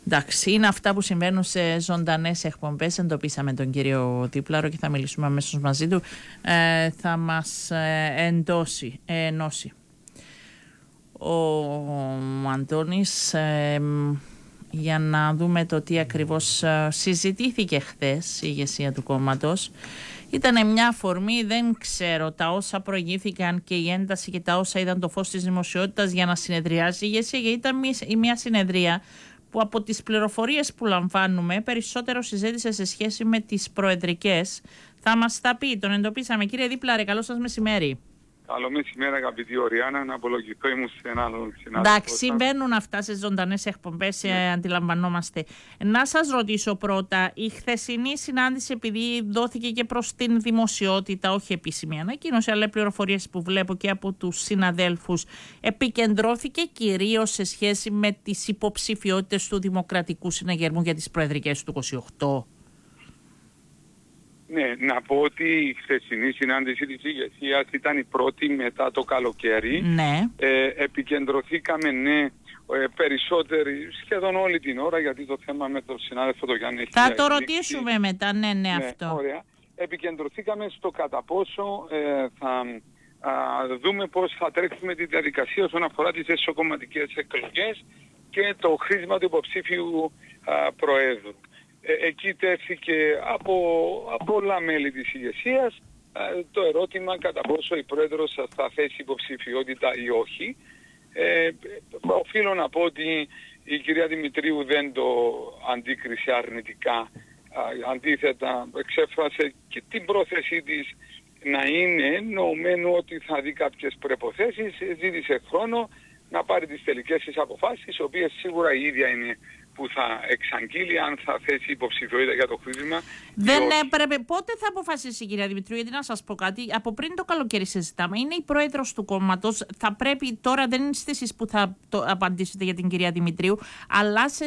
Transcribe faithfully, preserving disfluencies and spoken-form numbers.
Εντάξει, είναι αυτά που συμβαίνουν σε ζωντανές εκπομπές. Εντοπίσαμε τον κύριο Τίπλαρο και θα μιλήσουμε αμέσως μαζί του. Ε, θα μας ε, εντώσει, ε, ενώσει. Ο Αντώνης, ε, για να δούμε το τι ακριβώς ε, συζητήθηκε χθες η ηγεσία του κόμματος. Ήταν μια αφορμή, δεν ξέρω, τα όσα προηγήθηκαν και η ένταση και τα όσα είδαν το φως της δημοσιότητας για να συνεδριάσει η ηγεσία, γιατί ήταν μια συνεδρία που από τις πληροφορίες που λαμβάνουμε περισσότερο συζήτησε σε σχέση με τις προεδρικές. Θα μας τα πει, τον εντοπίσαμε. Κύριε Δίπλαρε, καλό σας μεσημέρι. Καλό μεσημέρι, αγαπητή Οριάννα, να απολογηθώ, ήμουν σε έναν συνάδελφο. Εντάξει, συμβαίνουν αυτά σε ζωντανές εκπομπές, ναι. Αντιλαμβανόμαστε. Να σας ρωτήσω πρώτα, η χθεσινή συνάντηση, επειδή δόθηκε και προς την δημοσιότητα, όχι επίσημη ανακοίνωση, αλλά πληροφορίες που βλέπω και από τους συναδέλφους, επικεντρώθηκε κυρίως σε σχέση με τις υποψηφιότητες του Δημοκρατικού Συναγερμού για τις προεδρικές του είκοσι οκτώ. Ναι, να πω ότι η χθεσινή συνάντηση της ηγεσίας ήταν η πρώτη μετά το καλοκαίρι. Ναι. Ε, επικεντρωθήκαμε, ναι, ε, περισσότεροι, σχεδόν όλη την ώρα, γιατί το θέμα με τον συνάδελφο το Γιάννη έχει Θα διαλύσει. το ρωτήσουμε μετά, ναι, ναι, ναι, αυτό. Ωραία. Επικεντρωθήκαμε στο κατά πόσο ε, θα α, δούμε πώς θα τρέξουμε τη διαδικασία όσον αφορά τις εσωκομματικές εκλογές και το χρήσμα του υποψήφιου α, προέδρου. Ε, εκεί τέθηκε από, από πολλά μέλη της ηγεσίας ε, το ερώτημα κατά πόσο η πρόεδρος θα θέσει υποψηφιότητα ή όχι. Ε, οφείλω να πω ότι η κυρία Δημητρίου δεν το αντίκρισε αρνητικά. Ε, αντίθετα εξέφρασε και την πρόθεσή της να είναι νοουμένου ότι θα δει κάποιες προϋποθέσεις. Ζήτησε χρόνο να πάρει τις τελικές της αποφάσεις, οι οποίες σίγουρα η ίδια είναι που θα εξαγγείλει αν θα θέσει υποψηφιότητα για το χρήσμα. Δεν έπρεπε. Πότε θα αποφασίσει η κυρία Δημητρίου, γιατί να σας πω κάτι, από πριν το καλοκαίρι συζητάμε, είναι η πρόεδρος του κόμματος, θα πρέπει, τώρα δεν είναι στις που θα το απαντήσετε για την κυρία Δημητρίου, αλλά σε